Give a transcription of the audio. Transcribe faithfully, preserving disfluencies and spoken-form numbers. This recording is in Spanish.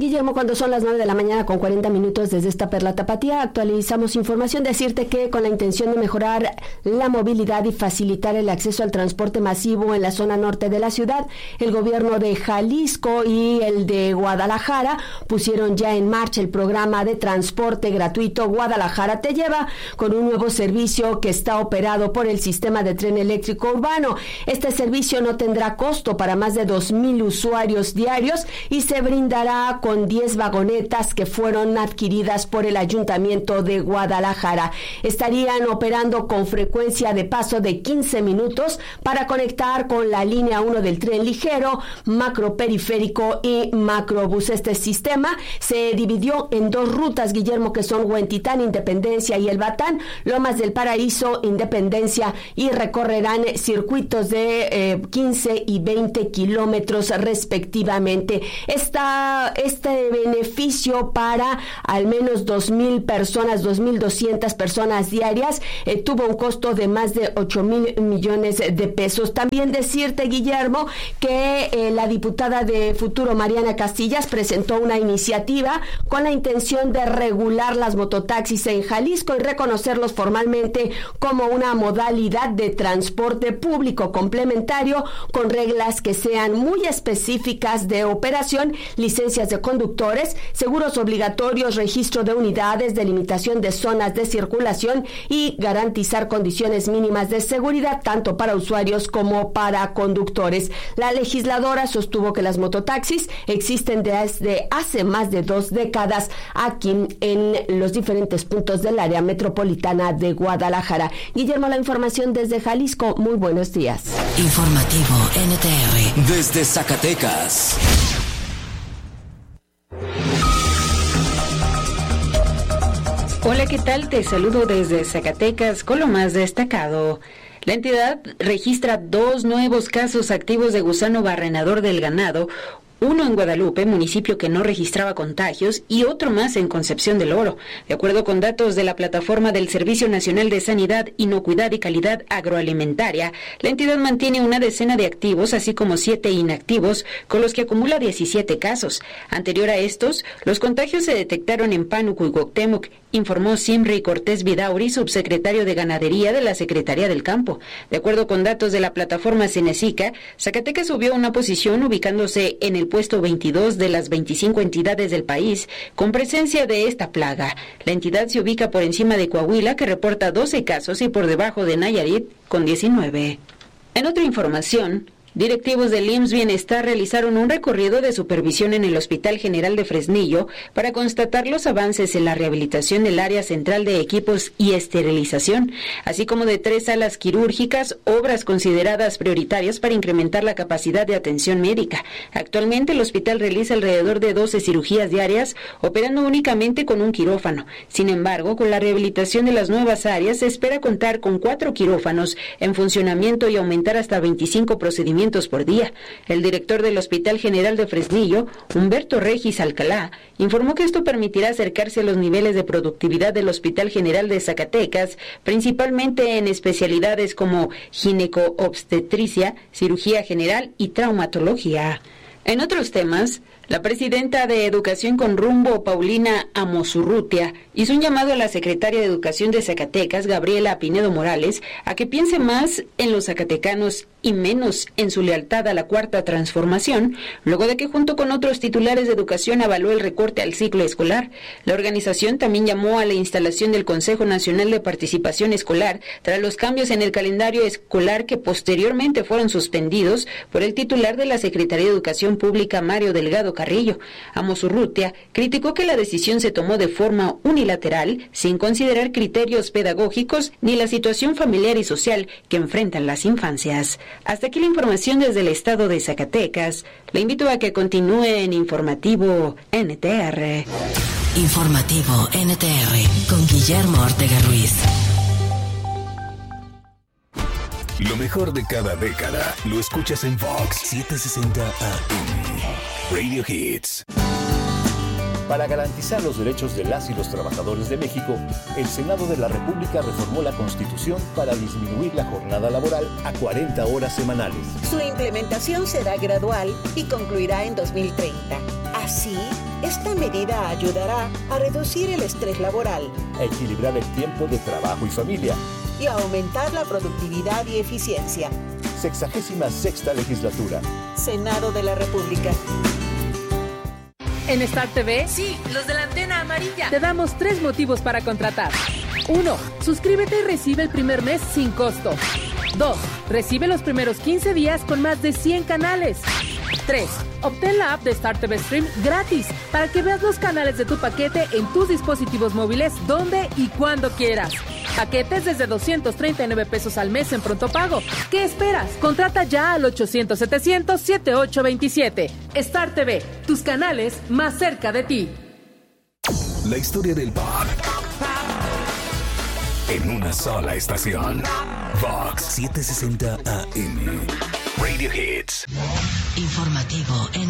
Guillermo, cuando son las nueve de la mañana con cuarenta minutos desde esta Perla Tapatía, actualizamos información. Decirte que con la intención de mejorar la movilidad y facilitar el acceso al transporte masivo en la zona norte de la ciudad, el gobierno de Jalisco y el de Guadalajara pusieron ya en marcha el programa de transporte gratuito Guadalajara Te Lleva, con un nuevo servicio que está operado por el sistema de tren eléctrico urbano. Este servicio no tendrá costo para más de dos mil usuarios diarios y se brindará con diez vagonetas que fueron adquiridas por el Ayuntamiento de Guadalajara. Estarían operando con frecuencia de paso de quince minutos para conectar con la línea uno del tren ligero, macro periférico y macrobús. Este sistema se dividió en dos rutas, Guillermo, que son Huentitán, Independencia y El Batán, Lomas del Paraíso, Independencia, y recorrerán circuitos de eh, quince y veinte kilómetros respectivamente. Esta, este beneficio para al menos dos mil personas, dos mil doscientas personas diarias, eh, tuvo un costo de más de ocho mil millones de pesos. También decirte, Guillermo, que eh, la diputada de Futuro, Mariana Castillas, presentó una iniciativa con la intención de regular las mototaxis en Jalisco y reconocerlos formalmente como una modalidad de transporte público complementario con reglas que sean muy específicas de operación, licencias de conductores, seguros obligatorios, registro de unidades, delimitación de zonas de circulación y garantizar condiciones mínimas de seguridad tanto para usuarios como para conductores. La legisladora sostuvo que las mototaxis existen desde hace más de dos décadas aquí en los diferentes puntos del área metropolitana de Guadalajara. Guillermo, la información desde Jalisco. Muy buenos días. Informativo N T R desde Zacatecas. Hola, ¿qué tal? Te saludo desde Zacatecas con lo más destacado. La entidad registra dos nuevos casos activos de gusano barrenador del ganado, uno en Guadalupe, municipio que no registraba contagios, y otro más en Concepción del Oro. De acuerdo con datos de la plataforma del Servicio Nacional de Sanidad, Inocuidad y Calidad Agroalimentaria, la entidad mantiene una decena de activos, así como siete inactivos, con los que acumula diecisiete casos. Anterior a estos, los contagios se detectaron en Pánuco y Cuauhtémoc, informó Simri Cortés Vidauri, subsecretario de Ganadería de la Secretaría del Campo. De acuerdo con datos de la plataforma Cenezica, Zacatecas subió una posición ubicándose en el puesto veintidós de las veinticinco entidades del país con presencia de esta plaga. La entidad se ubica por encima de Coahuila, que reporta doce casos, y por debajo de Nayarit, con diecinueve. En otra información, directivos del I M S S Bienestar realizaron un recorrido de supervisión en el Hospital General de Fresnillo para constatar los avances en la rehabilitación del área central de equipos y esterilización, así como de tres salas quirúrgicas, obras consideradas prioritarias para incrementar la capacidad de atención médica. Actualmente el hospital realiza alrededor de doce cirugías diarias, operando únicamente con un quirófano. Sin embargo, con la rehabilitación de las nuevas áreas se espera contar con cuatro quirófanos en funcionamiento y aumentar hasta veinticinco procedimientos por día. El director del Hospital General de Fresnillo, Humberto Regis Alcalá, informó que esto permitirá acercarse a los niveles de productividad del Hospital General de Zacatecas, principalmente en especialidades como gineco-obstetricia, cirugía general y traumatología. En otros temas, la presidenta de Educación con Rumbo, Paulina Amosurrutia, hizo un llamado a la secretaria de Educación de Zacatecas, Gabriela Pinedo Morales, a que piense más en los zacatecanos y menos en su lealtad a la Cuarta Transformación, luego de que junto con otros titulares de educación avaló el recorte al ciclo escolar. La organización también llamó a la instalación del Consejo Nacional de Participación Escolar tras los cambios en el calendario escolar que posteriormente fueron suspendidos por el titular de la Secretaría de Educación Pública, Mario Delgado Carrillo. Amosurrutia criticó que la decisión se tomó de forma unilateral, sin considerar criterios pedagógicos ni la situación familiar y social que enfrentan las infancias. Hasta aquí la información desde el estado de Zacatecas. Le invito a que continúe en Informativo N T R. Informativo N T R con Guillermo Ortega Ruiz. Lo mejor de cada década lo escuchas en Fox setecientos sesenta A M. Radio Hits. Para garantizar los derechos de las y los trabajadores de México, el Senado de la República reformó la Constitución para disminuir la jornada laboral a cuarenta horas semanales. Su implementación será gradual y concluirá en dos mil treinta. Así, esta medida ayudará a reducir el estrés laboral, a equilibrar el tiempo de trabajo y familia y a aumentar la productividad y eficiencia. Sexagésima sexta legislatura. Senado de la República. En Star T V, sí, los de la antena amarilla, te damos tres motivos para contratar. Uno, suscríbete y recibe el primer mes sin costo. Dos, recibe los primeros quince días con más de cien canales. Tres, obtén la app de Star T V Stream gratis para que veas los canales de tu paquete en tus dispositivos móviles donde y cuando quieras. Paquetes desde doscientos treinta y nueve pesos al mes en pronto pago. ¿Qué esperas? Contrata ya al ochocientos setecientos setenta y ocho veintisiete. Star T V, tus canales más cerca de ti. La historia del pop en una sola estación. Vox setecientos sesenta A M. Radio Hits. Informativo N